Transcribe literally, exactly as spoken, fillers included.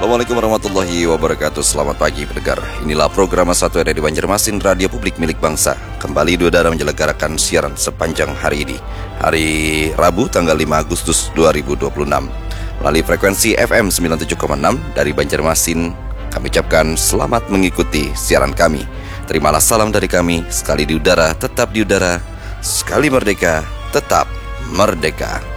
Assalamualaikum warahmatullahi wabarakatuh. Selamat pagi pendengar. Inilah program satu R D Banjarmasin, radio publik milik bangsa. Kembali dua darah menyelenggarakan siaran sepanjang hari ini, hari Rabu tanggal lima Agustus dua ribu dua puluh enam, melalui frekuensi F M sembilan puluh tujuh koma enam dari Banjarmasin. Kami ucapkan selamat mengikuti siaran kami. Terimalah salam dari kami. Sekali di udara tetap di udara, sekali merdeka tetap merdeka.